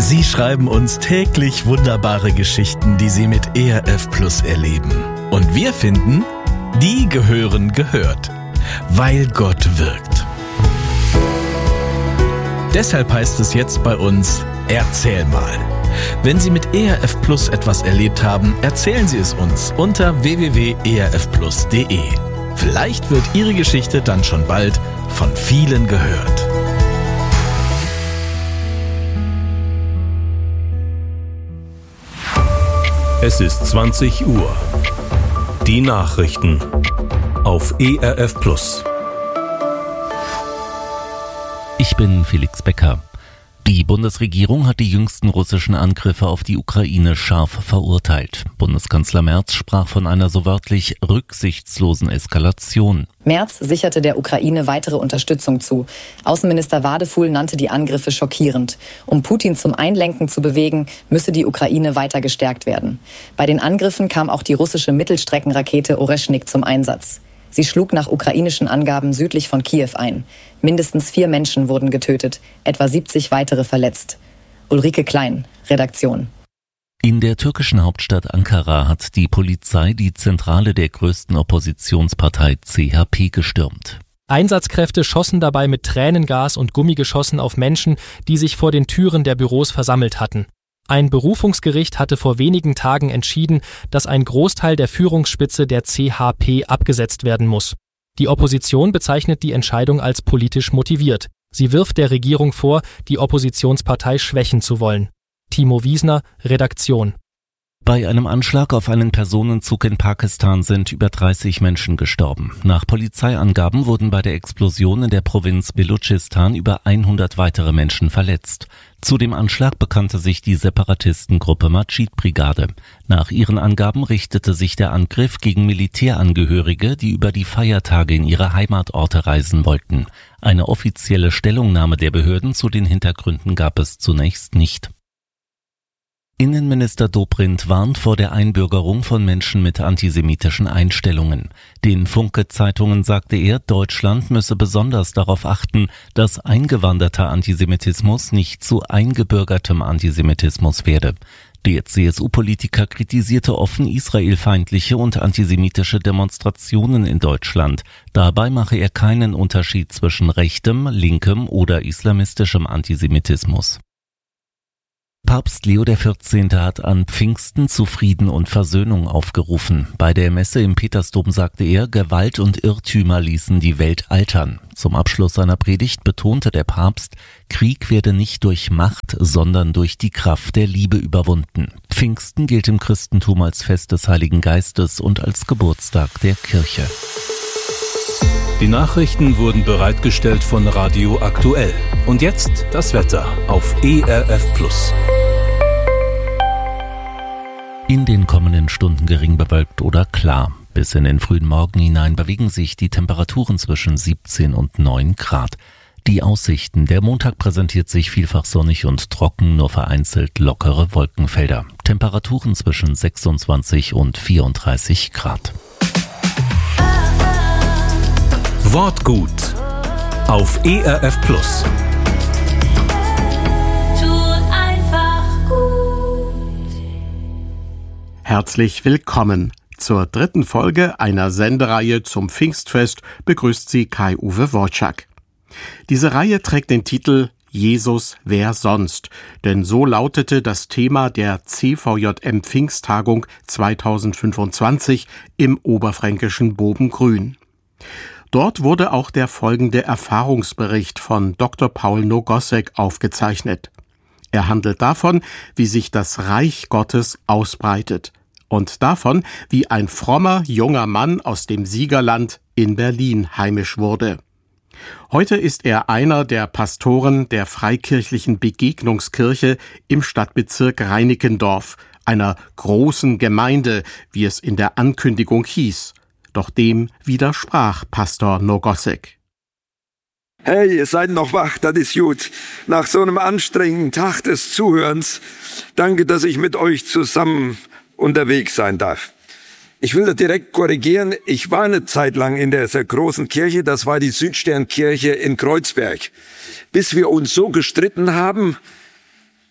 Sie schreiben uns täglich wunderbare Geschichten, die Sie mit ERF Plus erleben. Und wir finden, die gehören gehört, weil Gott wirkt. Deshalb heißt es jetzt bei uns, erzähl mal. Wenn Sie mit ERF Plus etwas erlebt haben, erzählen Sie es uns unter www.erfplus.de. Vielleicht wird Ihre Geschichte dann schon bald von vielen gehört. Es ist 20 Uhr. Die Nachrichten auf ERF Plus. Ich bin Felix Becker. Die Bundesregierung hat die jüngsten russischen Angriffe auf die Ukraine scharf verurteilt. Bundeskanzler Merz sprach von einer so wörtlich rücksichtslosen Eskalation. Merz sicherte der Ukraine weitere Unterstützung zu. Außenminister Wadefuhl nannte die Angriffe schockierend. Um Putin zum Einlenken zu bewegen, müsse die Ukraine weiter gestärkt werden. Bei den Angriffen kam auch die russische Mittelstreckenrakete Oreschnik zum Einsatz. Sie schlug nach ukrainischen Angaben südlich von Kiew ein. Mindestens 4 Menschen wurden getötet, etwa 70 weitere verletzt. Ulrike Klein, Redaktion. In der türkischen Hauptstadt Ankara hat die Polizei die Zentrale der größten Oppositionspartei CHP gestürmt. Einsatzkräfte schossen dabei mit Tränengas und Gummigeschossen auf Menschen, die sich vor den Türen der Büros versammelt hatten. Ein Berufungsgericht hatte vor wenigen Tagen entschieden, dass ein Großteil der Führungsspitze der CHP abgesetzt werden muss. Die Opposition bezeichnet die Entscheidung als politisch motiviert. Sie wirft der Regierung vor, die Oppositionspartei schwächen zu wollen. Timo Wiesner, Redaktion. Bei einem Anschlag auf einen Personenzug in Pakistan sind über 30 Menschen gestorben. Nach Polizeiangaben wurden bei der Explosion in der Provinz Belutschistan über 100 weitere Menschen verletzt. Zu dem Anschlag bekannte sich die Separatistengruppe Majid-Brigade. Nach ihren Angaben richtete sich der Angriff gegen Militärangehörige, die über die Feiertage in ihre Heimatorte reisen wollten. Eine offizielle Stellungnahme der Behörden zu den Hintergründen gab es zunächst nicht. Innenminister Dobrindt warnt vor der Einbürgerung von Menschen mit antisemitischen Einstellungen. Den Funke-Zeitungen sagte er, Deutschland müsse besonders darauf achten, dass eingewanderter Antisemitismus nicht zu eingebürgertem Antisemitismus werde. Der CSU-Politiker kritisierte offen israelfeindliche und antisemitische Demonstrationen in Deutschland. Dabei mache er keinen Unterschied zwischen rechtem, linkem oder islamistischem Antisemitismus. Papst Leo XIV. Hat an Pfingsten zu Frieden und Versöhnung aufgerufen. Bei der Messe im Petersdom sagte er, Gewalt und Irrtümer ließen die Welt altern. Zum Abschluss seiner Predigt betonte der Papst, Krieg werde nicht durch Macht, sondern durch die Kraft der Liebe überwunden. Pfingsten gilt im Christentum als Fest des Heiligen Geistes und als Geburtstag der Kirche. Die Nachrichten wurden bereitgestellt von Radio Aktuell. Und jetzt das Wetter auf ERF Plus. In den kommenden Stunden gering bewölkt oder klar. Bis in den frühen Morgen hinein bewegen sich die Temperaturen zwischen 17 und 9 Grad. Die Aussichten: Der Montag präsentiert sich vielfach sonnig und trocken, nur vereinzelt lockere Wolkenfelder. Temperaturen zwischen 26 und 34 Grad. Wortgut auf ERF Plus. Herzlich willkommen. Zur 3. Folge einer Sendereihe zum Pfingstfest begrüßt Sie Kai-Uwe Wojczak. Diese Reihe trägt den Titel Jesus, wer sonst? Denn so lautete das Thema der CVJM Pfingsttagung 2025 im oberfränkischen Bobengrün. Dort wurde auch der folgende Erfahrungsbericht von Dr. Paul Nogossek aufgezeichnet. Er handelt davon, wie sich das Reich Gottes ausbreitet und davon, wie ein frommer junger Mann aus dem Siegerland in Berlin heimisch wurde. Heute ist er einer der Pastoren der Freikirchlichen Begegnungskirche im Stadtbezirk Reinickendorf, einer großen Gemeinde, wie es in der Ankündigung hieß. Doch dem widersprach Pastor Nogossek. Hey, ihr seid noch wach, das ist gut. Nach so einem anstrengenden Tag des Zuhörens, danke, dass ich mit euch zusammen unterwegs sein darf. Ich will das direkt korrigieren. Ich war eine Zeit lang in dieser großen Kirche, das war die Südsternkirche in Kreuzberg. Bis wir uns so gestritten haben,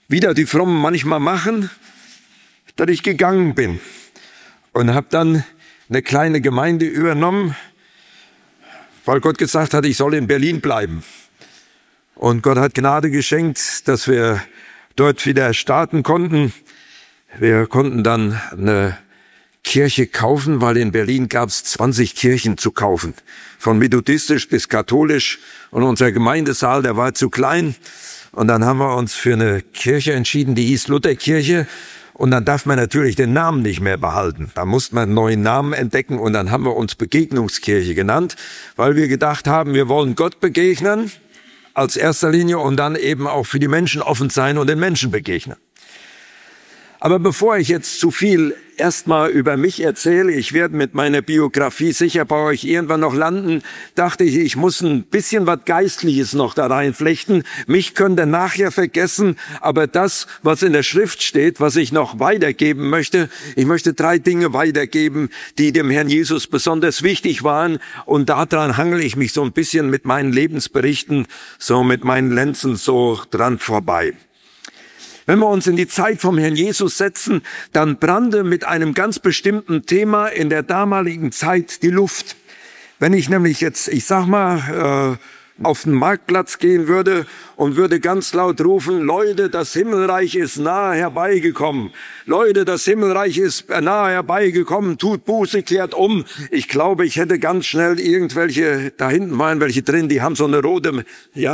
wie da die Frommen manchmal machen, dass ich gegangen bin und habe dann eine kleine Gemeinde übernommen, weil Gott gesagt hat, ich soll in Berlin bleiben. Und Gott hat Gnade geschenkt, dass wir dort wieder starten konnten. Wir konnten dann eine Kirche kaufen, weil in Berlin gab es 20 Kirchen zu kaufen. Von methodistisch bis katholisch. Und unser Gemeindesaal, der war zu klein. Und dann haben wir uns für eine Kirche entschieden, die hieß Lutherkirche. Und dann darf man natürlich den Namen nicht mehr behalten. Da musste man einen neuen Namen entdecken und dann haben wir uns Begegnungskirche genannt, weil wir gedacht haben, wir wollen Gott begegnen als erster Linie und dann eben auch für die Menschen offen sein und den Menschen begegnen. Aber bevor ich jetzt zu viel erstmal über mich erzähle, ich werde mit meiner Biografie sicher bei euch irgendwann noch landen, dachte ich, ich muss ein bisschen was Geistliches noch da reinflechten. Mich könnt ihr nachher vergessen, aber das, was in der Schrift steht, was ich noch weitergeben möchte, ich möchte 3 Dinge weitergeben, die dem Herrn Jesus besonders wichtig waren und daran hangele ich mich so ein bisschen mit meinen Lebensberichten, so mit meinen Lenzen so dran vorbei. Wenn wir uns in die Zeit vom Herrn Jesus setzen, dann brannte mit einem ganz bestimmten Thema in der damaligen Zeit die Luft. Wenn ich nämlich jetzt, ich sag mal, auf den Marktplatz gehen würde und würde ganz laut rufen, Leute, das Himmelreich ist nahe herbeigekommen. Leute, das Himmelreich ist nahe herbeigekommen, tut Buße, kehrt um. Ich glaube, ich hätte ganz schnell irgendwelche, da hinten waren welche drin, die haben so eine rote,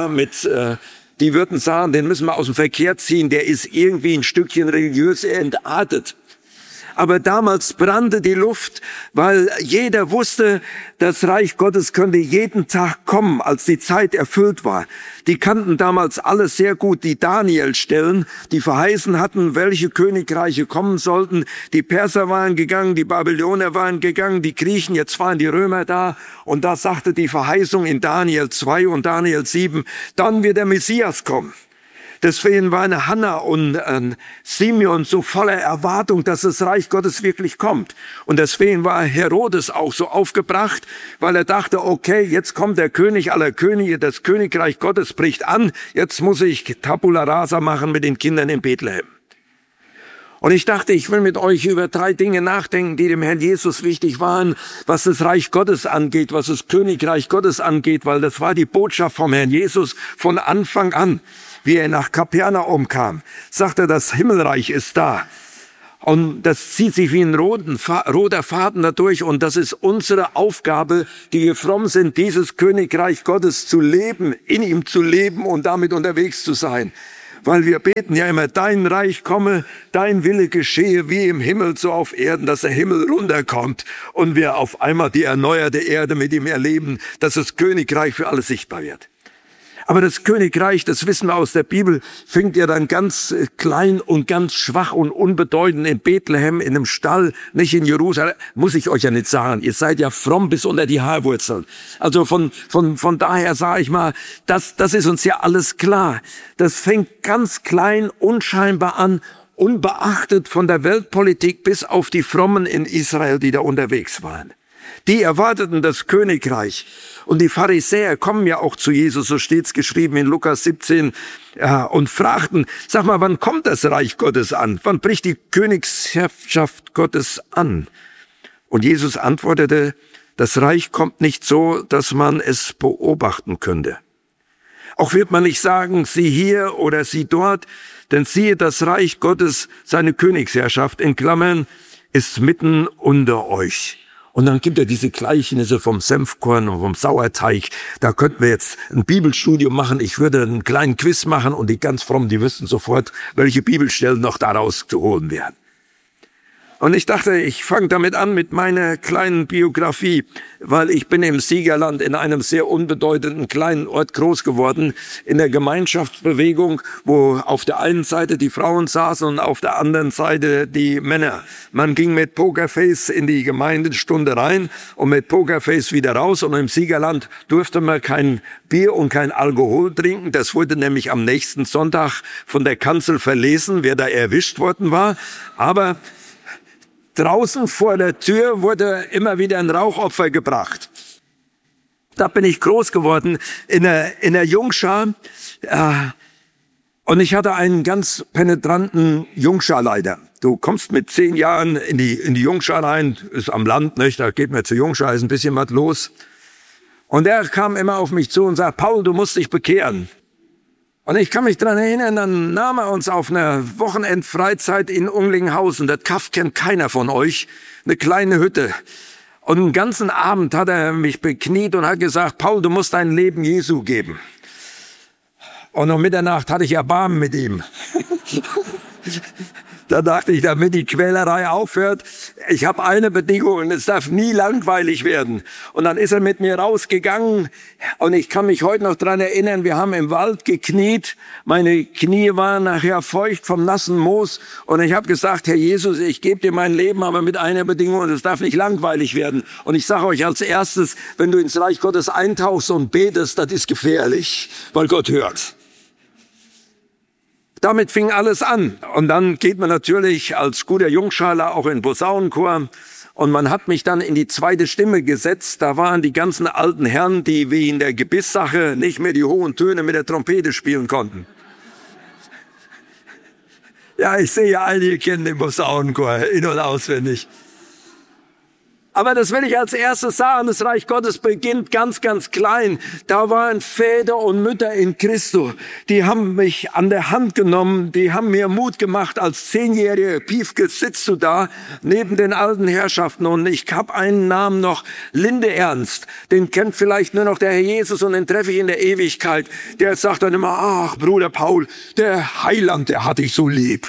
die würden sagen, den müssen wir aus dem Verkehr ziehen, der ist irgendwie ein Stückchen religiös entartet. Aber damals brannte die Luft, weil jeder wusste, das Reich Gottes könnte jeden Tag kommen, als die Zeit erfüllt war. Die kannten damals alle sehr gut die Daniel-Stellen, die verheißen hatten, welche Königreiche kommen sollten. Die Perser waren gegangen, die Babylonier waren gegangen, die Griechen, jetzt waren die Römer da. Und da sagte die Verheißung in Daniel 2 und Daniel 7, dann wird der Messias kommen. Deswegen waren Hannah und Simeon so voller Erwartung, dass das Reich Gottes wirklich kommt. Und deswegen war Herodes auch so aufgebracht, weil er dachte, okay, jetzt kommt der König aller Könige, das Königreich Gottes bricht an, jetzt muss ich Tabula Rasa machen mit den Kindern in Bethlehem. Und ich dachte, ich will mit euch über 3 Dinge nachdenken, die dem Herrn Jesus wichtig waren, was das Reich Gottes angeht, was das Königreich Gottes angeht, weil das war die Botschaft vom Herrn Jesus von Anfang an. Wie er nach Kapernaum kam, sagte er, das Himmelreich ist da. Und das zieht sich wie ein roter Faden dadurch. Und das ist unsere Aufgabe, die wir fromm sind, dieses Königreich Gottes zu leben, in ihm zu leben und damit unterwegs zu sein. Weil wir beten ja immer, dein Reich komme, dein Wille geschehe wie im Himmel, so auf Erden, dass der Himmel runterkommt und wir auf einmal die erneuerte Erde mit ihm erleben, dass das Königreich für alle sichtbar wird. Aber das Königreich, das wissen wir aus der Bibel, fängt ja dann ganz klein und ganz schwach und unbedeutend in Bethlehem, in einem Stall, nicht in Jerusalem. Muss ich euch ja nicht sagen. Ihr seid ja fromm bis unter die Haarwurzeln. Also von daher sage ich mal, das ist uns ja alles klar. Das fängt ganz klein, unscheinbar an, unbeachtet von der Weltpolitik bis auf die Frommen in Israel, die da unterwegs waren. Die erwarteten das Königreich. Und die Pharisäer kommen ja auch zu Jesus, so steht's geschrieben in Lukas 17, und fragten, sag mal, wann kommt das Reich Gottes an? Wann bricht die Königsherrschaft Gottes an? Und Jesus antwortete, das Reich kommt nicht so, dass man es beobachten könnte. Auch wird man nicht sagen, sieh hier oder sieh dort, denn siehe, das Reich Gottes, seine Königsherrschaft, in Klammern, ist mitten unter euch. Und dann gibt er diese Gleichnisse vom Senfkorn und vom Sauerteig. Da könnten wir jetzt ein Bibelstudium machen. Ich würde einen kleinen Quiz machen und die ganz frommen, die wüssten sofort, welche Bibelstellen noch daraus zu holen wären. Und ich dachte, ich fange damit an mit meiner kleinen Biografie, weil ich bin im Siegerland in einem sehr unbedeutenden kleinen Ort groß geworden, in der Gemeinschaftsbewegung, wo auf der einen Seite die Frauen saßen und auf der anderen Seite die Männer. Man ging mit Pokerface in die Gemeindestunde rein und mit Pokerface wieder raus. Und im Siegerland durfte man kein Bier und kein Alkohol trinken. Das wurde nämlich am nächsten Sonntag von der Kanzel verlesen, wer da erwischt worden war. Aber draußen vor der Tür wurde immer wieder ein Rauchopfer gebracht. Da bin ich groß geworden in der Jungschar. Und ich hatte einen ganz penetranten Jungscharleiter. Du kommst mit 10 Jahren in die Jungschar rein, ist am Land, nicht? Da geht man zur Jungschar, ist ein bisschen was los. Und der kam immer auf mich zu und sagt, Paul, du musst dich bekehren. Und ich kann mich daran erinnern, dann nahm er uns auf einer Wochenendfreizeit in Unglinghausen. Das Kaff kennt keiner von euch. Eine kleine Hütte. Und den ganzen Abend hat er mich bekniet und hat gesagt, Paul, du musst dein Leben Jesu geben. Und um Mitternacht hatte ich Erbarmen mit ihm. Da dachte ich, damit die Quälerei aufhört, ich habe eine Bedingung, es darf nie langweilig werden. Und dann ist er mit mir rausgegangen und ich kann mich heute noch dran erinnern, wir haben im Wald gekniet, meine Knie waren nachher feucht vom nassen Moos und ich habe gesagt, Herr Jesus, ich gebe dir mein Leben, aber mit einer Bedingung, es darf nicht langweilig werden. Und ich sage euch als erstes, wenn du ins Reich Gottes eintauchst und betest, das ist gefährlich, weil Gott hört. Damit fing alles an. Und dann geht man natürlich als guter Jungscharler auch in den Posaunenchor. Und man hat mich dann in die zweite Stimme gesetzt. Da waren die ganzen alten Herren, die wie in der Gebisssache nicht mehr die hohen Töne mit der Trompete spielen konnten. Ja, ich sehe ja, einige kennen den Posaunenchor in- und auswendig. Aber das will ich als erstes sagen, das Reich Gottes beginnt ganz, ganz klein. Da waren Väter und Mütter in Christo, die haben mich an der Hand genommen, die haben mir Mut gemacht. Als 10-jähriger Piefke sitzt du da neben den alten Herrschaften und ich habe einen Namen noch, Linde Ernst. Den kennt vielleicht nur noch der Herr Jesus und den treffe ich in der Ewigkeit. Der sagt dann immer, ach Bruder Paul, der Heiland, der hat dich so lieb.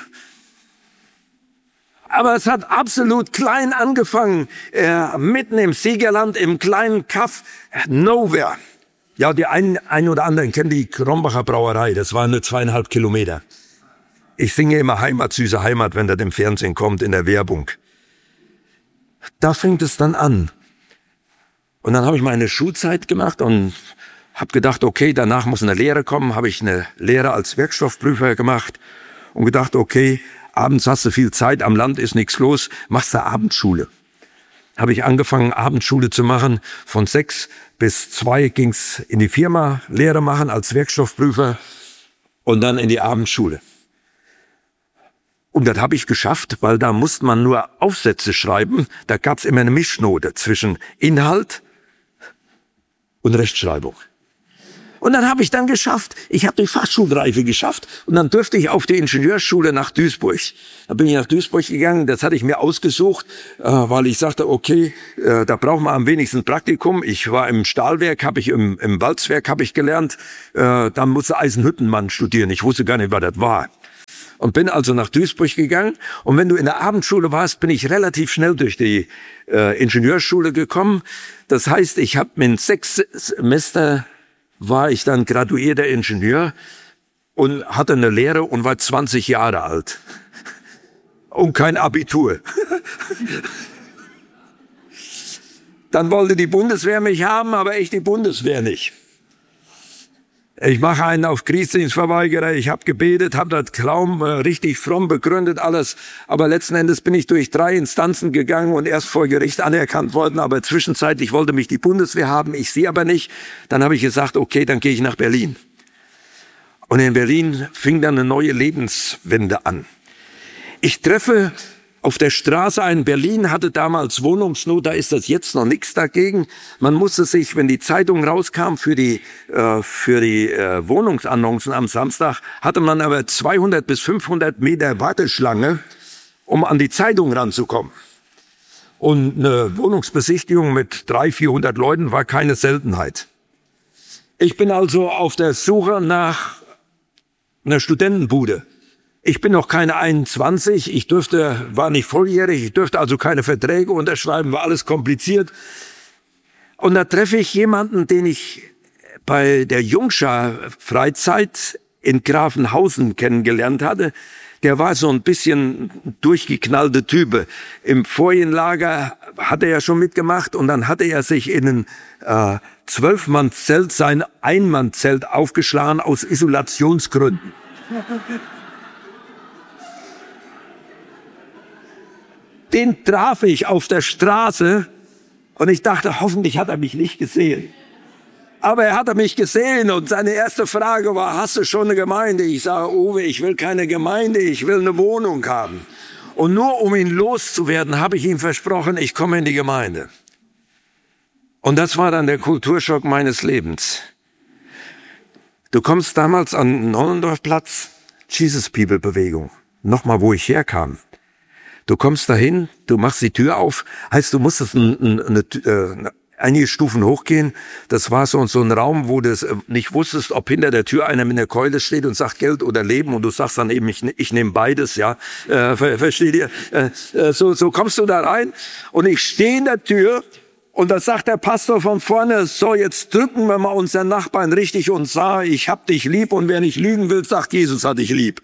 Aber es hat absolut klein angefangen, mitten im Siegerland, im kleinen Kaff, Nowhere. Ja, die einen oder anderen kennen die Krombacher Brauerei, das waren nur 2,5 Kilometer. Ich singe immer Heimat, süße Heimat, wenn das im Fernsehen kommt, in der Werbung. Da fängt es dann an. Und dann habe ich meine Schulzeit gemacht und habe gedacht, okay, danach muss eine Lehre kommen. Habe ich eine Lehre als Werkstoffprüfer gemacht und gedacht, okay, abends hast du viel Zeit, am Land ist nichts los, machst du Abendschule. Habe ich angefangen, Abendschule zu machen. Von 6 bis 2 ging's in die Firma, Lehre machen als Werkstoffprüfer und dann in die Abendschule. Und das habe ich geschafft, weil da musste man nur Aufsätze schreiben. Da gab's immer eine Mischnote zwischen Inhalt und Rechtschreibung. Und dann habe ich dann geschafft, ich habe die Fachschulreife geschafft und dann durfte ich auf die Ingenieurschule nach Duisburg. Da bin ich nach Duisburg gegangen, das hatte ich mir ausgesucht, weil ich sagte, okay, da braucht man am wenigsten Praktikum. Ich war im Stahlwerk, im Walzwerk habe ich gelernt, dann musste Eisenhüttenmann studieren. Ich wusste gar nicht, was das war. Und bin also nach Duisburg gegangen. Und wenn du in der Abendschule warst, bin ich relativ schnell durch die Ingenieurschule gekommen. Das heißt, ich habe mit 6 Semester war ich dann graduierter Ingenieur und hatte eine Lehre und war 20 Jahre alt. Und kein Abitur. Dann wollte die Bundeswehr mich haben, aber ich die Bundeswehr nicht. Ich mache einen auf Kriegsdienstverweigerer, ich habe gebetet, habe das kaum richtig fromm begründet alles, aber letzten Endes bin ich durch 3 Instanzen gegangen und erst vor Gericht anerkannt worden, aber zwischenzeitlich wollte mich die Bundeswehr haben, ich sie aber nicht. Dann habe ich gesagt, okay, dann gehe ich nach Berlin. Und in Berlin fing dann eine neue Lebenswende an. Ich treffe auf der Straße ein, Berlin hatte damals Wohnungsnot, da ist das jetzt noch nichts dagegen. Man musste sich, wenn die Zeitung rauskam für die Wohnungsannoncen am Samstag, hatte man aber 200 bis 500 Meter Warteschlange, um an die Zeitung ranzukommen. Und eine Wohnungsbesichtigung mit 300, 400 Leuten war keine Seltenheit. Ich bin also auf der Suche nach einer Studentenbude. Ich bin noch keine 21, war nicht volljährig, ich dürfte also keine Verträge unterschreiben, war alles kompliziert. Und da treffe ich jemanden, den ich bei der Jungschar-Freizeit in Grafenhausen kennengelernt hatte. Der war so ein bisschen durchgeknallte Typ. Im Ferienlager hat er ja schon mitgemacht und dann hatte er sich in ein 12-Mann-Zelt, sein Einmann-Zelt aufgeschlagen aus Isolationsgründen. Den traf ich auf der Straße und ich dachte, hoffentlich hat er mich nicht gesehen. Aber er hatte mich gesehen und seine erste Frage war, hast du schon eine Gemeinde? Ich sage, Uwe, ich will keine Gemeinde, ich will eine Wohnung haben. Und nur um ihn loszuwerden, habe ich ihm versprochen, ich komme in die Gemeinde. Und das war dann der Kulturschock meines Lebens. Du kommst damals an den Nollendorfplatz, Jesus People Bewegung, nochmal wo ich herkam. Du kommst dahin, du machst die Tür auf, heißt du musstest einige Stufen hochgehen. Das war so ein Raum, wo du nicht wusstest, ob hinter der Tür einer mit einer Keule steht und sagt Geld oder Leben und du sagst dann eben, ich nehme beides, ja. Versteht ihr? So kommst du da rein und ich stehe in der Tür und da sagt der Pastor von vorne, so jetzt drücken wir mal unseren Nachbarn richtig und sagen, ich hab dich lieb und wer nicht lügen will, sagt Jesus hat dich lieb.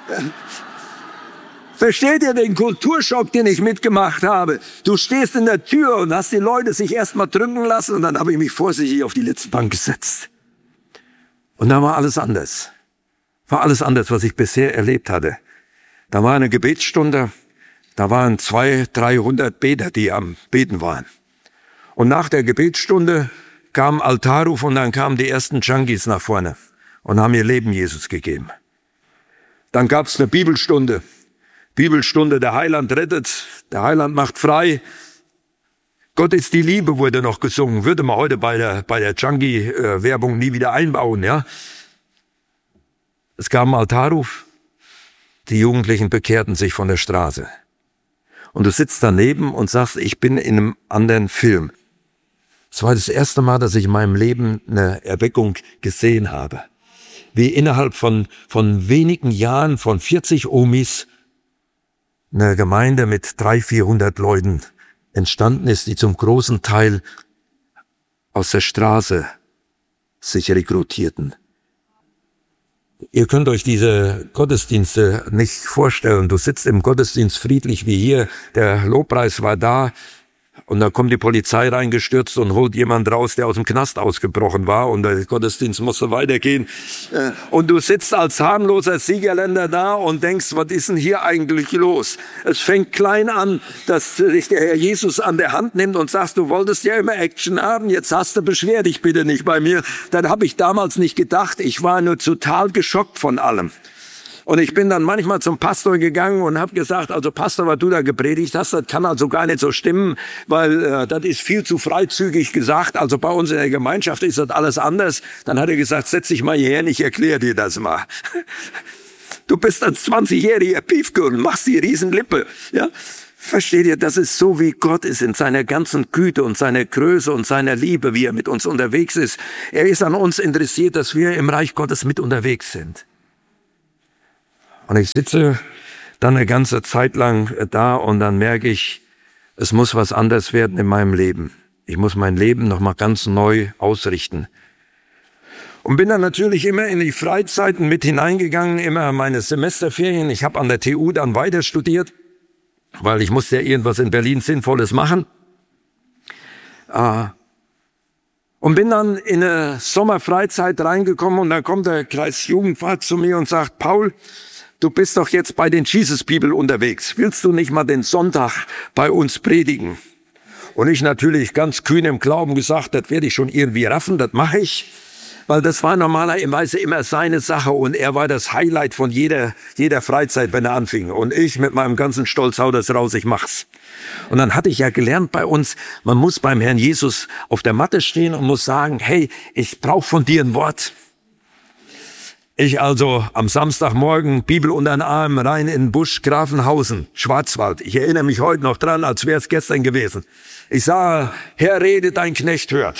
Versteht ihr den Kulturschock, den ich mitgemacht habe? Du stehst in der Tür und hast die Leute sich erstmal drücken lassen und dann habe ich mich vorsichtig auf die letzte Bank gesetzt. Und da war alles anders. War alles anders, was ich bisher erlebt hatte. Da war eine Gebetsstunde, da waren 200-300 Beter, die am Beten waren. Und nach der Gebetsstunde kam Altarruf und dann kamen die ersten Junkies nach vorne und haben ihr Leben Jesus gegeben. Dann gab es eine Bibelstunde. Bibelstunde, der Heiland rettet, der Heiland macht frei. Gott ist die Liebe, wurde noch gesungen. Würde man heute bei der Junkie-Werbung nie wieder einbauen, ja. Es gab einen Altarruf. Die Jugendlichen bekehrten sich von der Straße. Und du sitzt daneben und sagst, ich bin in einem anderen Film. Es war das erste Mal, dass ich in meinem Leben eine Erweckung gesehen habe. Wie innerhalb von wenigen Jahren, von 40 Omis, eine Gemeinde mit 300-400 Leuten entstanden ist, die zum großen Teil aus der Straße sich rekrutierten. Ihr könnt euch diese Gottesdienste nicht vorstellen. Du sitzt im Gottesdienst friedlich wie hier, der Lobpreis war da und da kommt die Polizei reingestürzt und holt jemand raus, der aus dem Knast ausgebrochen war und der Gottesdienst musste weitergehen. Und du sitzt als harmloser Siegerländer da und denkst, was ist denn hier eigentlich los? Es fängt klein an, dass dich der Herr Jesus an der Hand nimmt und sagt, du wolltest ja immer Action haben, jetzt hast du, beschwer dich bitte nicht bei mir. Dann habe ich damals nicht gedacht, ich war nur total geschockt von allem. Und ich bin dann manchmal zum Pastor gegangen und habe gesagt, also Pastor, was du da gepredigt hast, das kann also gar nicht so stimmen, weil das ist viel zu freizügig gesagt. Also bei uns in der Gemeinschaft ist das alles anders. Dann hat er gesagt, setz dich mal hierher, ich erkläre dir das mal. Du bist ein 20-jähriger Piefgürtel, machst die Riesenlippe, ja. Versteht ihr, das ist so, wie Gott ist in seiner ganzen Güte und seiner Größe und seiner Liebe, wie er mit uns unterwegs ist. Er ist an uns interessiert, dass wir im Reich Gottes mit unterwegs sind. Und ich sitze dann eine ganze Zeit lang da und dann merke ich, es muss was anderes werden in meinem Leben. Ich muss mein Leben nochmal ganz neu ausrichten. Und bin dann natürlich immer in die Freizeiten mit hineingegangen, immer meine Semesterferien. Ich habe an der TU dann weiter studiert, weil ich musste ja irgendwas in Berlin Sinnvolles machen. Und bin dann in eine Sommerfreizeit reingekommen und dann kommt der Kreisjugendwart zu mir und sagt, Paul, du bist doch jetzt bei den Jesus People unterwegs. Willst du nicht mal den Sonntag bei uns predigen? Und ich natürlich ganz kühn im Glauben gesagt, das werde ich schon irgendwie raffen, das mache ich. Weil das war normalerweise immer seine Sache und er war das Highlight von jeder Freizeit, wenn er anfing. Und ich mit meinem ganzen Stolz hau das raus, ich mach's. Und dann hatte ich ja gelernt bei uns, man muss beim Herrn Jesus auf der Matte stehen und muss sagen, hey, ich brauche von dir ein Wort. Ich also am Samstagmorgen, Bibel unter den Arm, rein in den Busch, Grafenhausen, Schwarzwald. Ich erinnere mich heute noch dran, als wäre es gestern gewesen. Ich sah, Herr, rede, dein Knecht hört.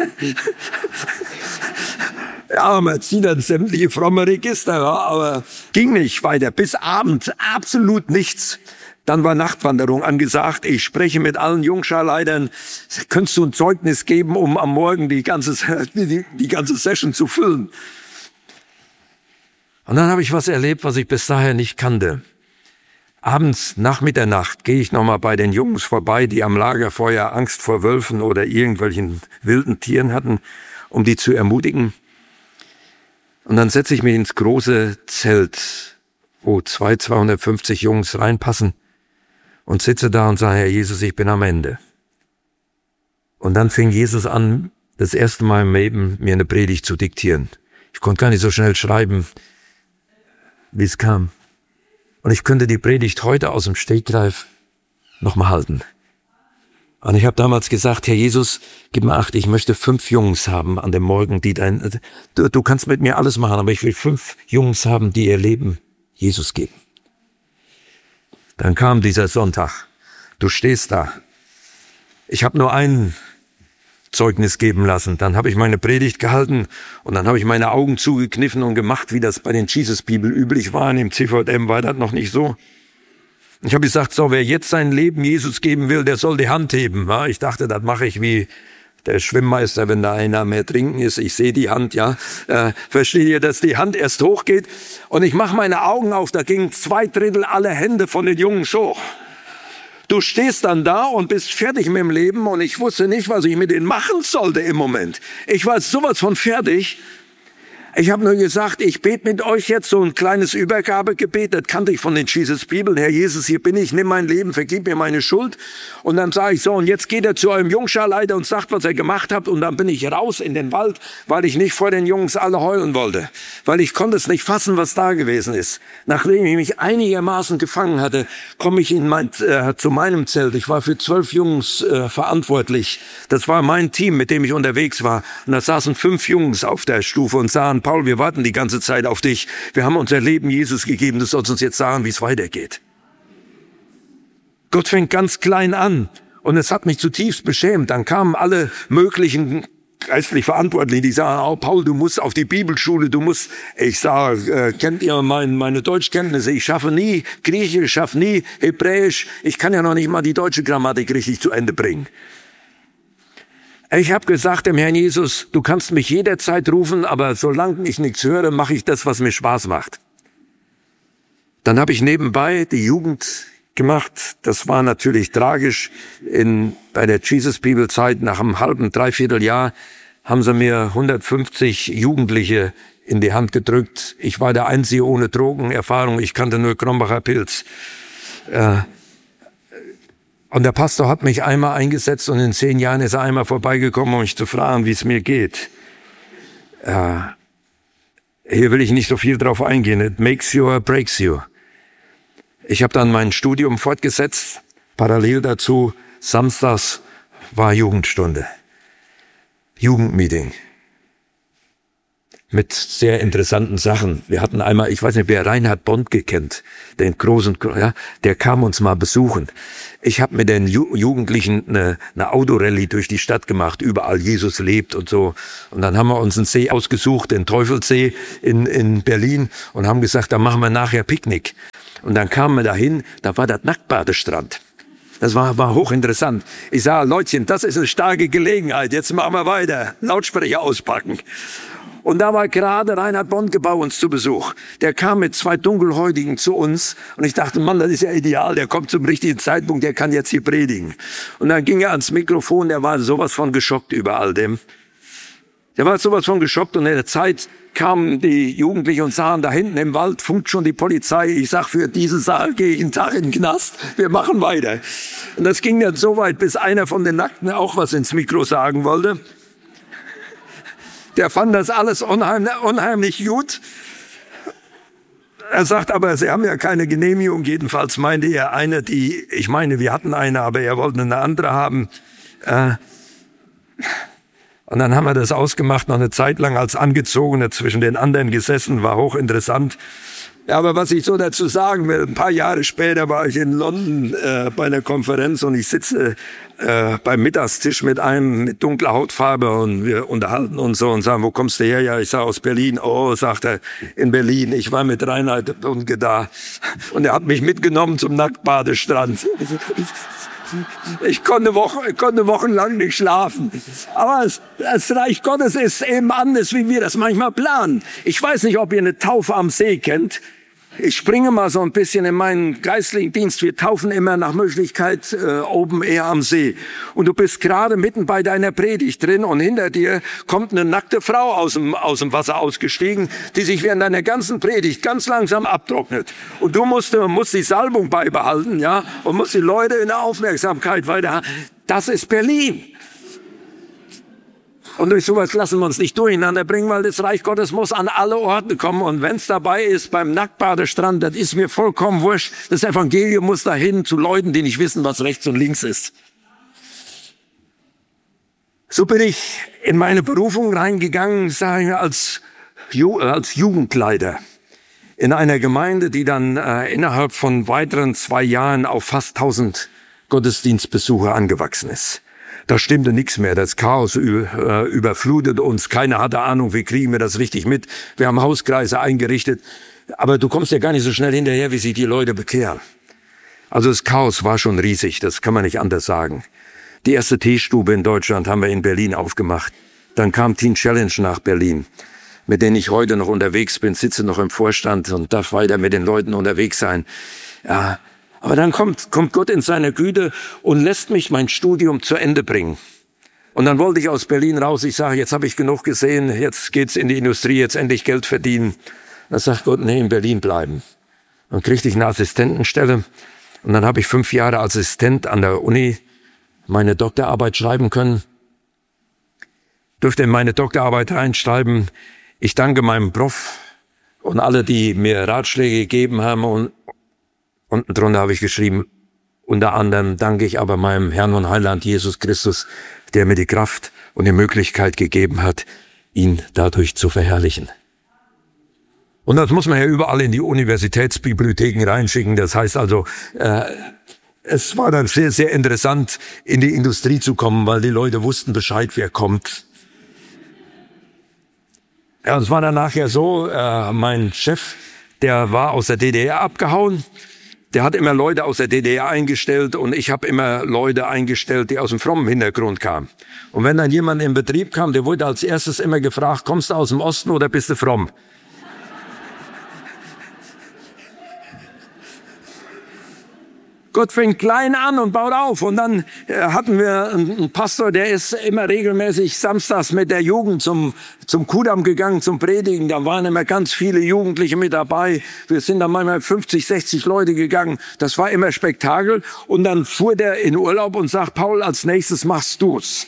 Ja, man zieht dann sämtliche fromme Register, aber ging nicht weiter. Bis Abend absolut nichts. Dann war Nachtwanderung angesagt. Ich spreche mit allen Jungscharleitern. Könntest du ein Zeugnis geben, um am Morgen die ganze Session zu füllen? Und dann habe ich was erlebt, was ich bis dahin nicht kannte. Abends nach Mitternacht gehe ich nochmal bei den Jungs vorbei, die am Lagerfeuer Angst vor Wölfen oder irgendwelchen wilden Tieren hatten, um die zu ermutigen. Und dann setze ich mich ins große Zelt, wo 250 Jungs reinpassen und sitze da und sage, Herr Jesus, ich bin am Ende. Und dann fing Jesus an, das erste Mal im Leben, mir eine Predigt zu diktieren. Ich konnte gar nicht so schnell schreiben, wie es kam. Und ich könnte die Predigt heute aus dem Stegreif nochmal halten. Und ich habe damals gesagt, Herr Jesus, gib mir Acht, ich möchte 5 Jungs haben an dem Morgen, die du kannst mit mir alles machen, aber ich will 5 Jungs haben, die ihr Leben Jesus geben. Dann kam dieser Sonntag. Du stehst da. Ich habe nur ein Zeugnis geben lassen. Dann habe ich meine Predigt gehalten und dann habe ich meine Augen zugekniffen und gemacht, wie das bei den Jesus People üblich war. Im CVM war das noch nicht so. Ich habe gesagt, so, wer jetzt sein Leben Jesus geben will, der soll die Hand heben. Ja, ich dachte, das mache ich wie der Schwimmmeister, wenn da einer mehr trinken ist. Ich sehe die Hand, ja. Versteht ihr, dass die Hand erst hochgeht? Und ich mache meine Augen auf, da gingen 2/3 aller Hände von den Jungs hoch. Du stehst dann da und bist fertig mit dem Leben und ich wusste nicht, was ich mit denen machen sollte im Moment. Ich war sowas von fertig. Ich habe nur gesagt, ich bete mit euch jetzt so ein kleines Übergabegebet, das kannte ich von den Jesus People. Herr Jesus, hier bin ich, nimm mein Leben, vergib mir meine Schuld. Und dann sage ich so, und jetzt geht er zu eurem Jungscharleiter und sagt, was er gemacht hat. Und dann bin ich raus in den Wald, weil ich nicht vor den Jungs alle heulen wollte. Weil ich konnte es nicht fassen, was da gewesen ist. Nachdem ich mich einigermaßen gefangen hatte, komme ich zu meinem Zelt. Ich war für 12 Jungs verantwortlich. Das war mein Team, mit dem ich unterwegs war. Und da saßen 5 Jungs auf der Stufe und sahen, Paul, wir warten die ganze Zeit auf dich. Wir haben unser Leben Jesus gegeben. Du sollst uns jetzt sagen, wie es weitergeht. Gott fängt ganz klein an. Und es hat mich zutiefst beschämt. Dann kamen alle möglichen geistlich Verantwortlichen, die sagen, oh Paul, du musst auf die Bibelschule, ich sage, kennt ihr meine Deutschkenntnisse? Ich schaffe nie Griechisch, ich schaffe nie Hebräisch. Ich kann ja noch nicht mal die deutsche Grammatik richtig zu Ende bringen. Ich habe gesagt dem Herrn Jesus, du kannst mich jederzeit rufen, aber solange ich nichts höre, mache ich das, was mir Spaß macht. Dann habe ich nebenbei die Jugend gemacht. Das war natürlich tragisch. Bei der Jesus People Zeit, nach einem halben, dreiviertel Jahr, haben sie mir 150 Jugendliche in die Hand gedrückt. Ich war der Einzige ohne Drogenerfahrung. Ich kannte nur Krombacher Pilz. Und der Pastor hat mich einmal eingesetzt und in 10 Jahren ist er einmal vorbeigekommen, um mich zu fragen, wie es mir geht. Hier will ich nicht so viel drauf eingehen. It makes you or breaks you. Ich habe dann mein Studium fortgesetzt. Parallel dazu, samstags war Jugendstunde. Jugendmeeting. Mit sehr interessanten Sachen. Wir hatten einmal, ich weiß nicht, wer Reinhard Bondke kennt, den großen, ja, der kam uns mal besuchen. Ich habe mit den Jugendlichen eine Autorallye durch die Stadt gemacht, überall Jesus lebt und so. Und dann haben wir uns einen See ausgesucht, den Teufelssee in Berlin, und haben gesagt, da machen wir nachher Picknick. Und dann kamen wir dahin, da war das Nacktbadestrand. Das war hochinteressant. Ich sage, Leutchen, das ist eine starke Gelegenheit, jetzt machen wir weiter, Lautsprecher auspacken. Und da war gerade Reinhard Bondke bei uns zu Besuch. Der kam mit 2 Dunkelhäutigen zu uns und ich dachte, Mann, das ist ja ideal, der kommt zum richtigen Zeitpunkt, der kann jetzt hier predigen. Und dann ging er ans Mikrofon, der war sowas von geschockt über all dem. Der war sowas von geschockt und in der Zeit kamen die Jugendlichen und sahen, da hinten im Wald funkt schon die Polizei. Ich sag, für diese Sache gehe ich einen Tag in den Knast, wir machen weiter. Und das ging dann so weit, bis einer von den Nackten auch was ins Mikro sagen wollte. Der fand das alles unheimlich gut. Er sagt aber, sie haben ja keine Genehmigung. Jedenfalls meinte er eine, wir hatten eine, aber er wollte eine andere haben. Und dann haben wir das ausgemacht, noch eine Zeit lang als Angezogene zwischen den anderen gesessen, war hochinteressant. Ja, aber was ich so dazu sagen will, ein paar Jahre später war ich in London bei einer Konferenz und ich sitze beim Mittagstisch mit einem mit dunkler Hautfarbe und wir unterhalten uns so und sagen, wo kommst du her? Ja, ich sage aus Berlin. Oh, sagt er, in Berlin. Ich war mit Reinhard Bondke da und er hat mich mitgenommen zum Nacktbadestrand. Ich konnte wochenlang nicht schlafen. Aber das Reich Gottes ist eben anders, wie wir das manchmal planen. Ich weiß nicht, ob ihr eine Taufe am See kennt. Ich springe mal so ein bisschen in meinen geistlichen Dienst. Wir taufen immer nach Möglichkeit oben eher am See. Und du bist gerade mitten bei deiner Predigt drin und hinter dir kommt eine nackte Frau aus dem Wasser ausgestiegen, die sich während deiner ganzen Predigt ganz langsam abtrocknet. Und du musst die Salbung beibehalten, ja, und musst die Leute in der Aufmerksamkeit weiter. Das ist Berlin. Und durch sowas lassen wir uns nicht durcheinander bringen, weil das Reich Gottes muss an alle Orte kommen. Und wenn es dabei ist, beim Nacktbadestrand, das ist mir vollkommen wurscht. Das Evangelium muss dahin zu Leuten, die nicht wissen, was rechts und links ist. So bin ich in meine Berufung reingegangen, sage ich, als Jugendleiter in einer Gemeinde, die dann innerhalb von weiteren 2 Jahren auf fast 1000 Gottesdienstbesucher angewachsen ist. Da stimmte nichts mehr. Das Chaos überflutet uns. Keiner hatte Ahnung, wie kriegen wir das richtig mit. Wir haben Hauskreise eingerichtet. Aber du kommst ja gar nicht so schnell hinterher, wie sich die Leute bekehren. Also das Chaos war schon riesig. Das kann man nicht anders sagen. Die erste Teestube in Deutschland haben wir in Berlin aufgemacht. Dann kam Teen Challenge nach Berlin, mit denen ich heute noch unterwegs bin, sitze noch im Vorstand und darf weiter mit den Leuten unterwegs sein. Ja. Aber dann kommt Gott in seiner Güte und lässt mich mein Studium zu Ende bringen. Und dann wollte ich aus Berlin raus. Ich sage, jetzt habe ich genug gesehen, jetzt geht's in die Industrie, jetzt endlich Geld verdienen. Dann sagt Gott, nee, in Berlin bleiben. Dann kriegte ich eine Assistentenstelle und dann habe ich 5 Jahre als Assistent an der Uni meine Doktorarbeit schreiben können. Dürfte in meine Doktorarbeit reinschreiben, ich danke meinem Prof und alle, die mir Ratschläge gegeben haben, und unten drunter habe ich geschrieben, unter anderem danke ich aber meinem Herrn und Heiland Jesus Christus, der mir die Kraft und die Möglichkeit gegeben hat, ihn dadurch zu verherrlichen. Und das muss man ja überall in die Universitätsbibliotheken reinschicken. Das heißt also, es war dann sehr, sehr interessant, in die Industrie zu kommen, weil die Leute wussten Bescheid, wer kommt. Ja, es war dann nachher so, mein Chef, der war aus der DDR abgehauen. Der hat immer Leute aus der DDR eingestellt und ich habe immer Leute eingestellt, die aus dem frommen Hintergrund kamen. Und wenn dann jemand in Betrieb kam, der wurde als erstes immer gefragt, kommst du aus dem Osten oder bist du fromm? Gott fängt klein an und baut auf. Und dann hatten wir einen Pastor, der ist immer regelmäßig samstags mit der Jugend zum Kudamm gegangen, zum Predigen. Da waren immer ganz viele Jugendliche mit dabei. Wir sind dann manchmal 50, 60 Leute gegangen. Das war immer Spektakel. Und dann fuhr der in Urlaub und sagt, Paul, als nächstes machst du's.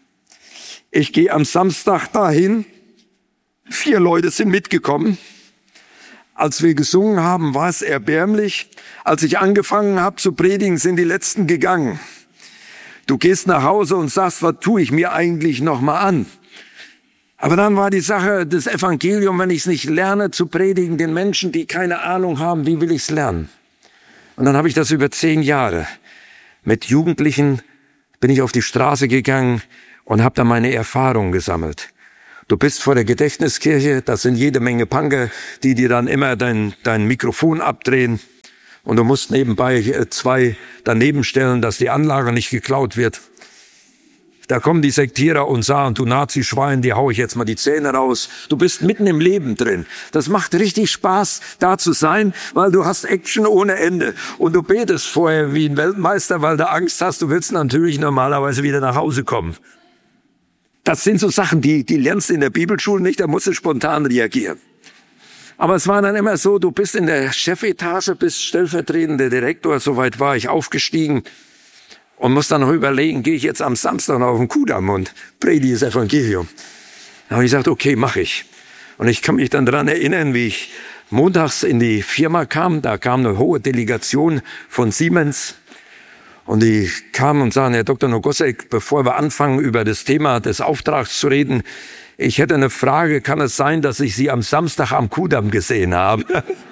Ich gehe am Samstag dahin. 4 Leute sind mitgekommen. Als wir gesungen haben, war es erbärmlich. Als ich angefangen habe zu predigen, sind die Letzten gegangen. Du gehst nach Hause und sagst, was tue ich mir eigentlich noch mal an? Aber dann war die Sache, das Evangelium, wenn ich es nicht lerne zu predigen, den Menschen, die keine Ahnung haben, wie will ich es lernen? Und dann habe ich das über 10 Jahre. Mit Jugendlichen bin ich auf die Straße gegangen und habe da meine Erfahrungen gesammelt. Du bist vor der Gedächtniskirche, das sind jede Menge Punker, die dir dann immer dein Mikrofon abdrehen. Und du musst nebenbei 2 daneben stellen, dass die Anlage nicht geklaut wird. Da kommen die Sektierer und sagen, du Nazi-Schwein, dir hau ich jetzt mal die Zähne raus. Du bist mitten im Leben drin. Das macht richtig Spaß, da zu sein, weil du hast Action ohne Ende. Und du betest vorher wie ein Weltmeister, weil du Angst hast. Du willst natürlich normalerweise wieder nach Hause kommen. Das sind so Sachen, die lernst du in der Bibelschule nicht, da musst du spontan reagieren. Aber es war dann immer so, du bist in der Chefetage, bist stellvertretender Direktor, soweit war ich aufgestiegen und muss dann noch überlegen, gehe ich jetzt am Samstag noch auf den Kudamm und predige das Evangelium. Da habe ich gesagt, okay, mache ich. Und ich kann mich dann daran erinnern, wie ich montags in die Firma kam, da kam eine hohe Delegation von Siemens. Und die kamen und sagten, Herr Dr. Nogosek, bevor wir anfangen, über das Thema des Auftrags zu reden, ich hätte eine Frage, kann es sein, dass ich Sie am Samstag am Kudamm gesehen habe?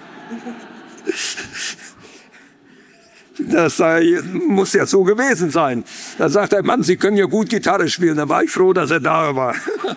Das muss ja so gewesen sein. Da sagt der Mann, Sie können ja gut Gitarre spielen. Da war ich froh, dass er da war.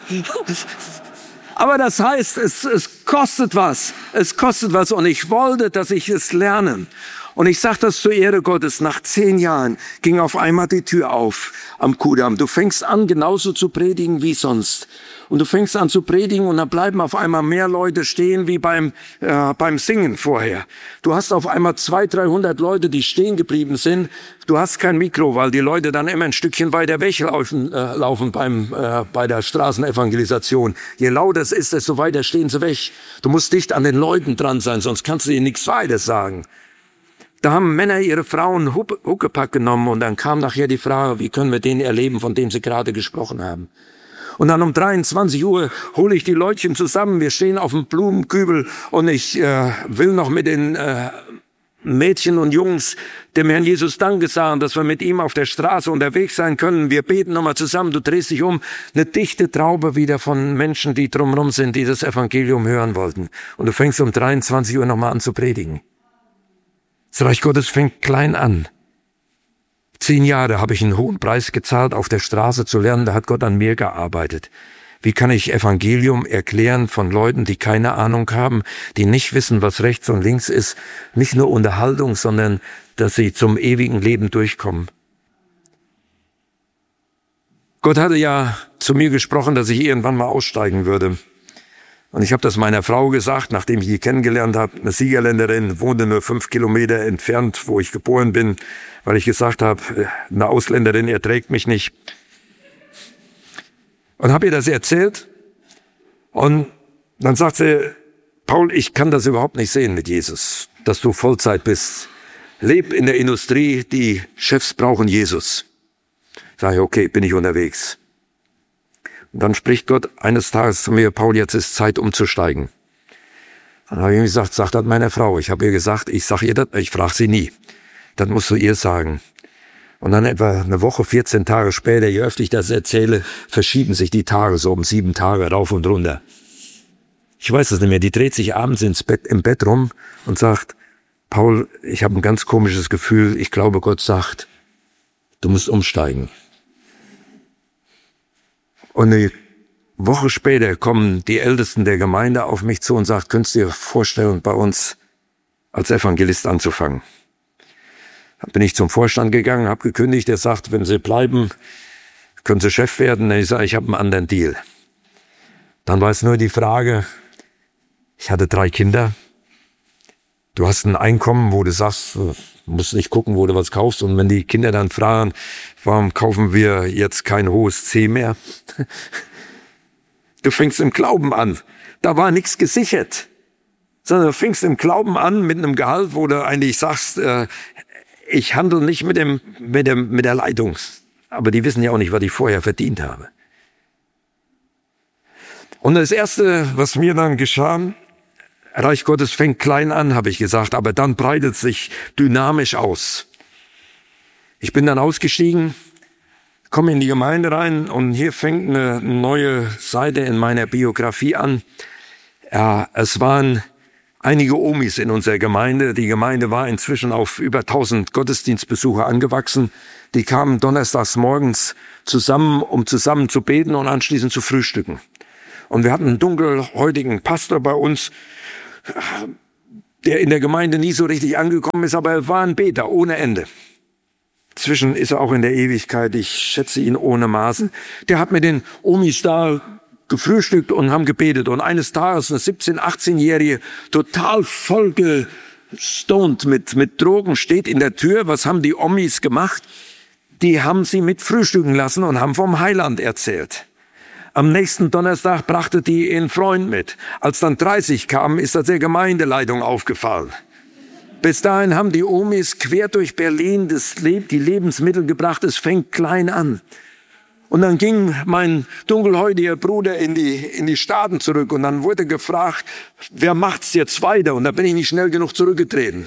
Aber das heißt, es kostet was. Es kostet was und ich wollte, dass ich es lerne. Und ich sage das zur Ehre Gottes, nach 10 Jahren ging auf einmal die Tür auf am Kudamm. Du fängst an, genauso zu predigen wie sonst. Und du fängst an zu predigen und dann bleiben auf einmal mehr Leute stehen wie beim Singen vorher. Du hast auf einmal 200, 300 Leute, die stehen geblieben sind. Du hast kein Mikro, weil die Leute dann immer ein Stückchen weiter weglaufen bei der Straßenevangelisation. Je lauter es ist, desto weiter stehen sie weg. Du musst dicht an den Leuten dran sein, sonst kannst du ihnen nichts weiter sagen. Da haben Männer ihre Frauen Huckepack genommen und dann kam nachher die Frage, wie können wir den erleben, von dem sie gerade gesprochen haben. Und dann um 23 Uhr hole ich die Leutchen zusammen. Wir stehen auf dem Blumenkübel und ich will noch mit den Mädchen und Jungs dem Herrn Jesus Danke sagen, dass wir mit ihm auf der Straße unterwegs sein können. Wir beten nochmal zusammen, du drehst dich um. Eine dichte Traube wieder von Menschen, die drumherum sind, die das Evangelium hören wollten. Und du fängst um 23 Uhr nochmal an zu predigen. Das Reich Gottes fängt klein an. 10 Jahre habe ich einen hohen Preis gezahlt, auf der Straße zu lernen, da hat Gott an mir gearbeitet. Wie kann ich Evangelium erklären von Leuten, die keine Ahnung haben, die nicht wissen, was rechts und links ist? Nicht nur Unterhaltung, sondern dass sie zum ewigen Leben durchkommen. Gott hatte ja zu mir gesprochen, dass ich irgendwann mal aussteigen würde. Und ich habe das meiner Frau gesagt, nachdem ich die kennengelernt habe, eine Siegerländerin, wohnte nur 5 Kilometer entfernt, wo ich geboren bin, weil ich gesagt habe, eine Ausländerin erträgt mich nicht. Und habe ihr das erzählt und dann sagt sie, Paul, ich kann das überhaupt nicht sehen mit Jesus, dass du Vollzeit bist. Leb in der Industrie, die Chefs brauchen Jesus. Sag ich, okay, bin ich unterwegs. Und dann spricht Gott eines Tages zu mir, Paul, jetzt ist Zeit umzusteigen. Dann habe ich ihm gesagt, sag das meiner Frau. Ich habe ihr gesagt, ich sage ihr das, ich frage sie nie. Das musst du ihr sagen. Und dann etwa eine Woche, 14 Tage später, je öfter ich das erzähle, verschieben sich die Tage so um 7 Tage rauf und runter. Ich weiß es nicht mehr. Die dreht sich abends im Bett rum und sagt, Paul, ich habe ein ganz komisches Gefühl. Ich glaube, Gott sagt, du musst umsteigen. Und eine Woche später kommen die Ältesten der Gemeinde auf mich zu und sagen, könntest du dir vorstellen, bei uns als Evangelist anzufangen? Dann bin ich zum Vorstand gegangen, habe gekündigt. Er sagt, wenn Sie bleiben, können Sie Chef werden. Ich sage, ich habe einen anderen Deal. Dann war es nur die Frage, ich hatte 3 Kinder. Du hast ein Einkommen, wo du sagst, du musst nicht gucken, wo du was kaufst. Und wenn die Kinder dann fragen, warum kaufen wir jetzt kein hohes C mehr? Du fängst im Glauben an. Da war nichts gesichert. Sondern du fängst im Glauben an mit einem Gehalt, wo du eigentlich sagst, ich handle nicht mit der Leitung. Aber die wissen ja auch nicht, was ich vorher verdient habe. Und das Erste, was mir dann geschah, Reich Gottes fängt klein an, habe ich gesagt, aber dann breitet sich dynamisch aus. Ich bin dann ausgestiegen, komme in die Gemeinde rein und hier fängt eine neue Seite in meiner Biografie an. Ja, es waren einige Omis in unserer Gemeinde. Die Gemeinde war inzwischen auf über 1000 Gottesdienstbesucher angewachsen. Die kamen donnerstags morgens zusammen, um zusammen zu beten und anschließend zu frühstücken. Und wir hatten einen dunkelhäutigen Pastor bei uns, der in der Gemeinde nie so richtig angekommen ist, aber er war ein Beter ohne Ende. Inzwischen ist er auch in der Ewigkeit, ich schätze ihn ohne Maßen. Der hat mit den Omis da gefrühstückt und haben gebetet. Und eines Tages eine 17-, 18-Jährige, total vollgestoned mit Drogen, steht in der Tür. Was haben die Omis gemacht? Die haben sie mit frühstücken lassen und haben vom Heiland erzählt. Am nächsten Donnerstag brachte die ihren Freund mit. Als dann 30 kamen, ist das der Gemeindeleitung aufgefallen. Bis dahin haben die Omis quer durch Berlin die Lebensmittel gebracht. Es fängt klein an. Und dann ging mein dunkelhäutiger Bruder in die Staaten zurück und dann wurde gefragt, wer macht's jetzt weiter? Und da bin ich nicht schnell genug zurückgetreten.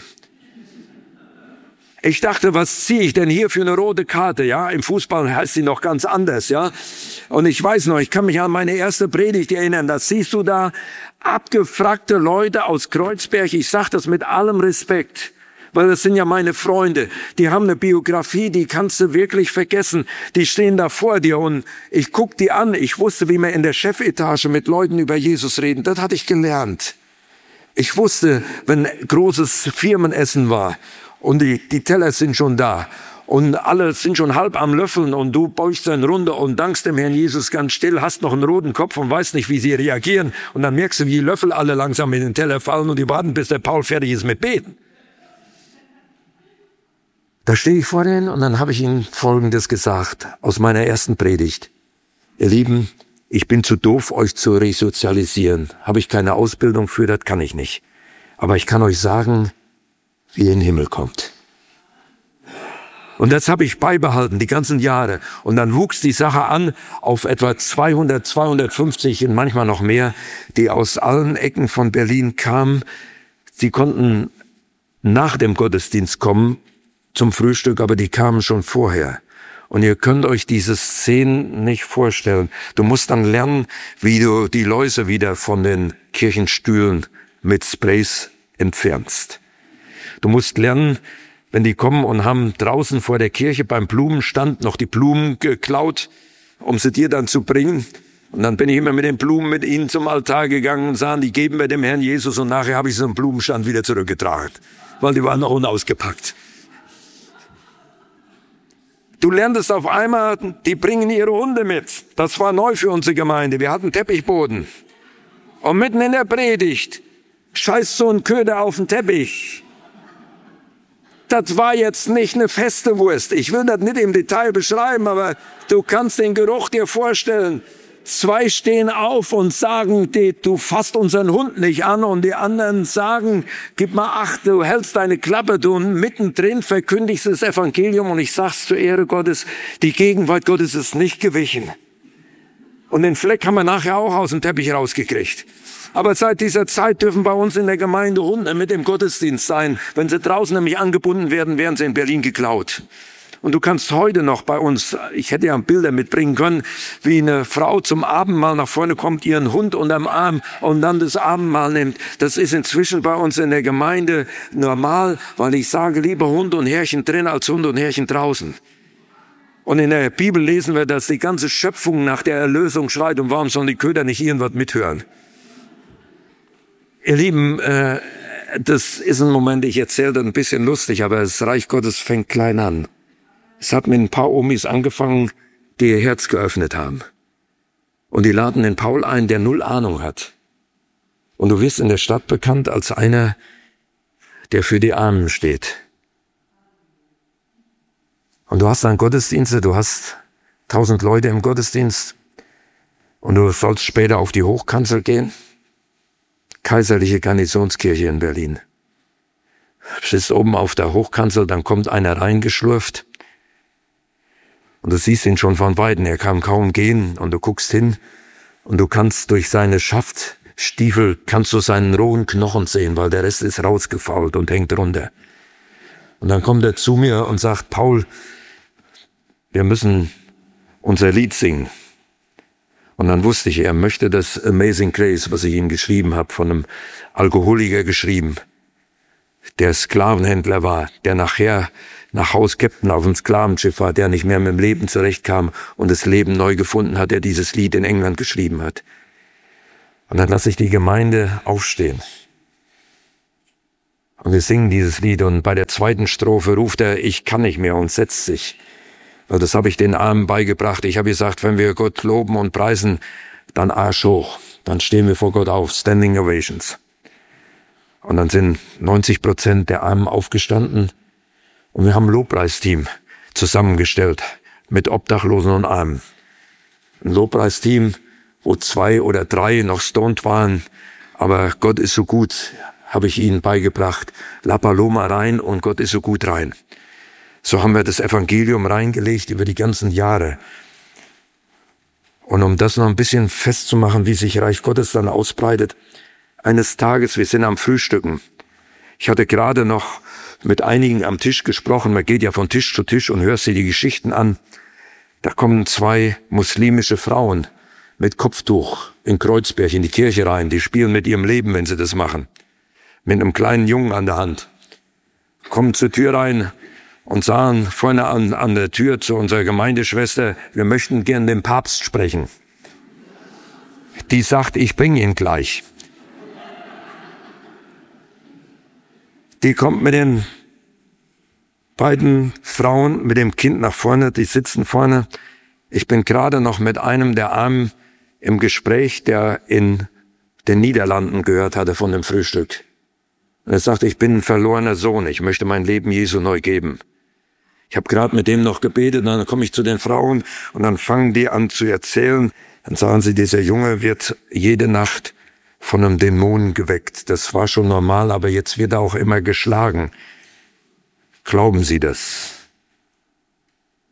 Ich dachte, was ziehe ich denn hier für eine rote Karte? Ja, im Fußball heißt sie noch ganz anders, ja. Und ich weiß noch, ich kann mich an meine erste Predigt erinnern. Das siehst du da, abgefragte Leute aus Kreuzberg. Ich sage das mit allem Respekt, weil das sind ja meine Freunde. Die haben eine Biografie, die kannst du wirklich vergessen. Die stehen da vor dir und ich guck die an. Ich wusste, wie man in der Chefetage mit Leuten über Jesus reden. Das hatte ich gelernt. Ich wusste, wenn großes Firmenessen war und die Teller sind schon da und alle sind schon halb am Löffeln und du beugst dann runter und dankst dem Herrn Jesus ganz still, hast noch einen roten Kopf und weißt nicht, wie sie reagieren. Und dann merkst du, wie die Löffel alle langsam in den Teller fallen und die warten, bis der Paul fertig ist mit Beten. Da stehe ich vor denen und dann habe ich ihnen Folgendes gesagt aus meiner ersten Predigt. Ihr Lieben, ich bin zu doof, euch zu resozialisieren. Habe ich keine Ausbildung für, das kann ich nicht. Aber ich kann euch sagen, wie ihr in den Himmel kommt. Und das habe ich beibehalten, die ganzen Jahre. Und dann wuchs die Sache an auf etwa 200, 250 und manchmal noch mehr, die aus allen Ecken von Berlin kamen. Sie konnten nach dem Gottesdienst kommen zum Frühstück, aber die kamen schon vorher. Und ihr könnt euch diese Szenen nicht vorstellen. Du musst dann lernen, wie du die Läuse wieder von den Kirchenstühlen mit Sprays entfernst. Du musst lernen, wenn die kommen und haben draußen vor der Kirche beim Blumenstand noch die Blumen geklaut, um sie dir dann zu bringen. Und dann bin ich immer mit den Blumen mit ihnen zum Altar gegangen und sahen, die geben wir dem Herrn Jesus. Und nachher habe ich so einen Blumenstand wieder zurückgetragen, weil die waren noch unausgepackt. Du lerntest auf einmal, die bringen ihre Hunde mit. Das war neu für unsere Gemeinde. Wir hatten Teppichboden. Und mitten in der Predigt scheißt so ein Köder auf den Teppich. Das war jetzt nicht eine feste Wurst. Ich will das nicht im Detail beschreiben, aber du kannst den Geruch dir vorstellen. 2 stehen auf und sagen, du fasst unseren Hund nicht an, und die anderen sagen, gib mal Acht, du hältst deine Klappe, du mittendrin verkündigst das Evangelium, und ich sag's zur Ehre Gottes, die Gegenwart Gottes ist nicht gewichen. Und den Fleck haben wir nachher auch aus dem Teppich rausgekriegt. Aber seit dieser Zeit dürfen bei uns in der Gemeinde Hunde mit im Gottesdienst sein. Wenn sie draußen nämlich angebunden werden, werden sie in Berlin geklaut. Und du kannst heute noch bei uns, ich hätte ja Bilder mitbringen können, wie eine Frau zum Abendmahl nach vorne kommt, ihren Hund unterm Arm und dann das Abendmahl nimmt. Das ist inzwischen bei uns in der Gemeinde normal, weil ich sage, lieber Hund und Herrchen drin als Hund und Herrchen draußen. Und in der Bibel lesen wir, dass die ganze Schöpfung nach der Erlösung schreit, und warum sollen die Köder nicht irgendwas mithören? Ihr Lieben, das ist ein Moment, ich erzähle das ein bisschen lustig, aber das Reich Gottes fängt klein an. Es hat mit ein paar Omis angefangen, die ihr Herz geöffnet haben. Und die laden den Paul ein, der 0 Ahnung hat. Und du wirst in der Stadt bekannt als einer, der für die Armen steht. Und du hast dann Gottesdienste, du hast 1000 Leute im Gottesdienst, und du sollst später auf die Hochkanzel gehen. Kaiserliche Garnisonskirche in Berlin. Stehst oben auf der Hochkanzel, dann kommt einer reingeschlurft und du siehst ihn schon von Weitem, er kann kaum gehen, und du guckst hin und du kannst durch seine Schaftstiefel, kannst du seinen rohen Knochen sehen, weil der Rest ist rausgefault und hängt runter. Und dann kommt er zu mir und sagt, Paul, wir müssen unser Lied singen. Und dann wusste ich, er möchte das Amazing Grace, was ich ihm geschrieben habe, von einem Alkoholiker geschrieben, der Sklavenhändler war, der nachher nach Haus Captain auf dem Sklavenschiff war, der nicht mehr mit dem Leben zurechtkam und das Leben neu gefunden hat, der dieses Lied in England geschrieben hat. Und dann lasse ich die Gemeinde aufstehen. Und wir singen dieses Lied, und bei der 2. Strophe ruft er, ich kann nicht mehr, und setzt sich. Weil das habe ich den Armen beigebracht. Ich habe gesagt, wenn wir Gott loben und preisen, dann Arsch hoch. Dann stehen wir vor Gott auf, Standing Ovations. Und dann sind 90% der Armen aufgestanden, und wir haben ein Lobpreisteam zusammengestellt mit Obdachlosen und Armen. Ein Lobpreisteam, wo 2 oder 3 noch stoned waren, aber Gott ist so gut, habe ich ihnen beigebracht. La Paloma rein und Gott ist so gut rein. So haben wir das Evangelium reingelegt über die ganzen Jahre. Und um das noch ein bisschen festzumachen, wie sich Reich Gottes dann ausbreitet, eines Tages, wir sind am Frühstücken. Ich hatte gerade noch mit einigen am Tisch gesprochen. Man geht ja von Tisch zu Tisch und hört sich die Geschichten an. Da kommen 2 muslimische Frauen mit Kopftuch in Kreuzberg in die Kirche rein. Die spielen mit ihrem Leben, wenn sie das machen. Mit einem kleinen Jungen an der Hand. Kommen zur Tür rein und sagen vorne an der Tür zu unserer Gemeindeschwester, wir möchten gern den Papst sprechen. Die sagt, ich bringe ihn gleich. Die kommt mit den beiden Frauen, mit dem Kind nach vorne, die sitzen vorne. Ich bin gerade noch mit einem der Armen im Gespräch, der in den Niederlanden gehört hatte von dem Frühstück. Und er sagt, ich bin ein verlorener Sohn, ich möchte mein Leben Jesu neu geben. Ich habe gerade mit dem noch gebetet, und dann komme ich zu den Frauen und dann fangen die an zu erzählen. Dann sagen sie, dieser Junge wird jede Nacht von einem Dämon geweckt. Das war schon normal, aber jetzt wird er auch immer geschlagen. Glauben Sie das?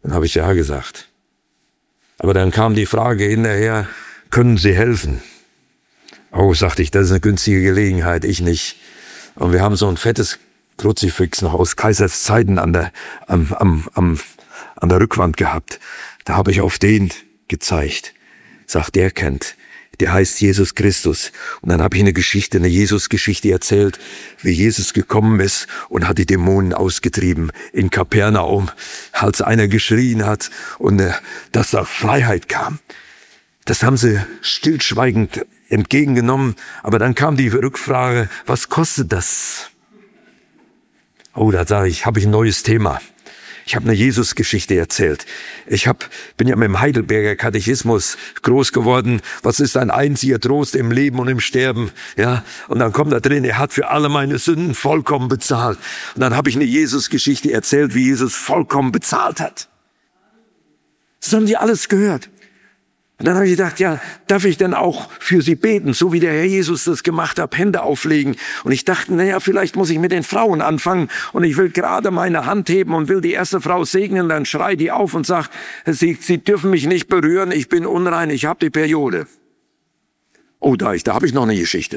Dann habe ich ja gesagt. Aber dann kam die Frage hinterher, können Sie helfen? Oh, sagte ich, das ist eine günstige Gelegenheit, ich nicht. Und wir haben so ein fettes Kruzifix noch aus Kaisers Zeiten an der Rückwand gehabt. Da habe ich auf den gezeigt. Sagt, der kennt. Der heißt Jesus Christus. Und dann habe ich eine Jesus-Geschichte erzählt, wie Jesus gekommen ist und hat die Dämonen ausgetrieben in Kapernaum, als einer geschrien hat und dass da Freiheit kam. Das haben sie stillschweigend entgegengenommen. Aber dann kam die Rückfrage, was kostet das? Oh, da sage ich, habe ich ein neues Thema. Ich habe eine Jesus-Geschichte erzählt. Bin ja mit dem Heidelberger Katechismus groß geworden. Was ist ein einziger Trost im Leben und im Sterben? Ja, und dann kommt da drin, er hat für alle meine Sünden vollkommen bezahlt. Und dann habe ich eine Jesus-Geschichte erzählt, wie Jesus vollkommen bezahlt hat. Das haben die alles gehört. Und dann habe ich gedacht, ja, darf ich denn auch für sie beten, so wie der Herr Jesus das gemacht hat, Hände auflegen. Und ich dachte, naja, vielleicht muss ich mit den Frauen anfangen. Und ich will gerade meine Hand heben und will die erste Frau segnen. Dann schreit die auf und sagt, sie dürfen mich nicht berühren, ich bin unrein, ich habe die Periode. Oh, da habe ich noch eine Geschichte.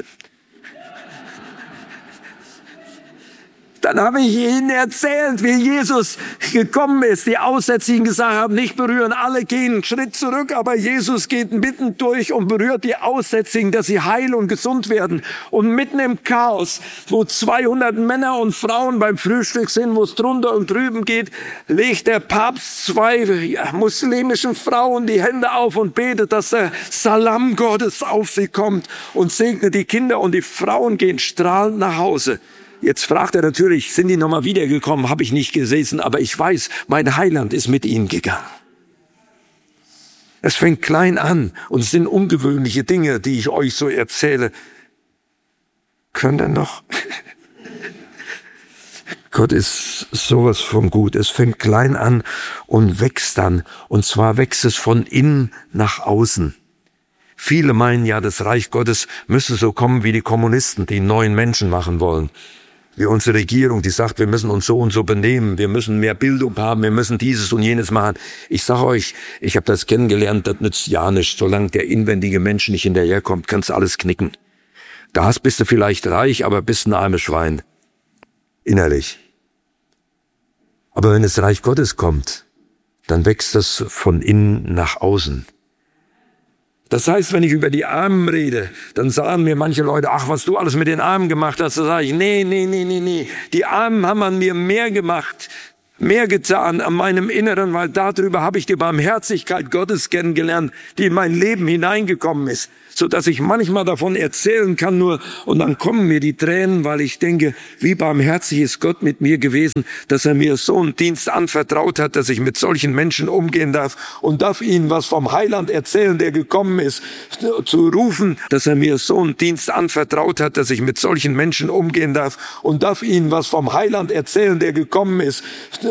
Dann habe ich ihnen erzählt, wie Jesus gekommen ist. Die Aussätzigen gesagt haben, nicht berühren, alle gehen einen Schritt zurück, aber Jesus geht mitten durch und berührt die Aussätzigen, dass sie heil und gesund werden. Und mitten im Chaos, wo 200 Männer und Frauen beim Frühstück sind, wo es drunter und drüben geht, legt der Papst 2 muslimischen Frauen die Hände auf und betet, dass der Salam Gottes auf sie kommt und segnet die Kinder und die Frauen gehen strahlend nach Hause. Jetzt fragt er natürlich, sind die nochmal wiedergekommen? Habe ich nicht gesehen, aber ich weiß, mein Heiland ist mit ihnen gegangen. Es fängt klein an und es sind ungewöhnliche Dinge, die ich euch so erzähle. Könnt ihr noch? Gott ist sowas von gut. Es fängt klein an und wächst dann. Und zwar wächst es von innen nach außen. Viele meinen ja, das Reich Gottes müsse so kommen wie die Kommunisten, die einen neuen Menschen machen wollen. Wie unsere Regierung, die sagt, wir müssen uns so und so benehmen, wir müssen mehr Bildung haben, wir müssen dieses und jenes machen. Ich sage euch, ich habe das kennengelernt, das nützt ja nichts. Solange der inwendige Mensch nicht hinterherkommt, kannst du alles knicken. Da bist du vielleicht reich, aber bist ein armes Schwein. Innerlich. Aber wenn das Reich Gottes kommt, dann wächst das von innen nach außen. Das heißt, wenn ich über die Armen rede, dann sagen mir manche Leute, ach, was du alles mit den Armen gemacht hast, da sage ich, nee. Die Armen haben an mir mehr gemacht, mehr getan an meinem Inneren, weil darüber habe ich die Barmherzigkeit Gottes kennengelernt, die in mein Leben hineingekommen ist, so dass ich manchmal davon erzählen kann nur, und dann kommen mir die Tränen, weil ich denke, wie barmherzig ist Gott mit mir gewesen, dass er mir so einen Dienst anvertraut hat, dass ich mit solchen Menschen umgehen darf und darf ihnen was vom Heiland erzählen, der gekommen ist, zu rufen, dass er mir so einen Dienst anvertraut hat, dass ich mit solchen Menschen umgehen darf und darf ihnen was vom Heiland erzählen, der gekommen ist,